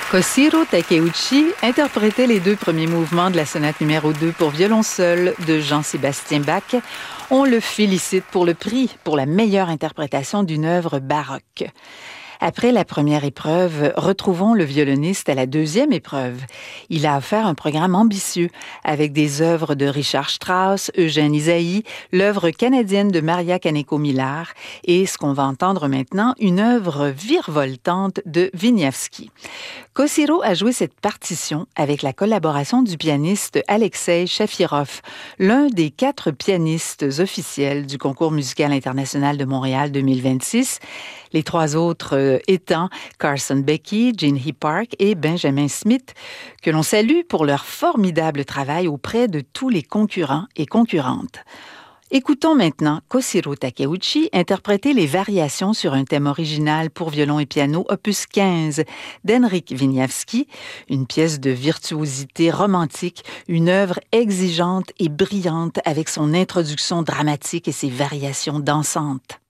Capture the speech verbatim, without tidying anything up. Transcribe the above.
Koshiro Takeuchi interprétait les deux premiers mouvements de la sonate numéro deux pour violon seul de Jean-Sébastien Bach. On le félicite pour le prix pour la meilleure interprétation d'une œuvre baroque. Après la première épreuve, retrouvons le violoniste à la deuxième épreuve. Il a offert un programme ambitieux avec des œuvres de Richard Strauss, Eugène Ysaÿe, l'œuvre canadienne de Maria Kaneko-Millar et, ce qu'on va entendre maintenant, une œuvre virevoltante de Wieniawski. Koshiro a joué cette partition avec la collaboration du pianiste Alexei Shafirov, l'un des quatre pianistes officiels du Concours musical international de Montréal deux mille vingt-six. Les trois autres étant Carson Becky, Jinhee Park et Benjamin Smith, que l'on salue pour leur formidable travail auprès de tous les concurrents et concurrentes. Écoutons maintenant Koshiro Takeuchi interpréter les variations sur un thème original pour violon et piano, opus quinze, d'Henryk Wieniawski, une pièce de virtuosité romantique, une œuvre exigeante et brillante avec son introduction dramatique et ses variations dansantes.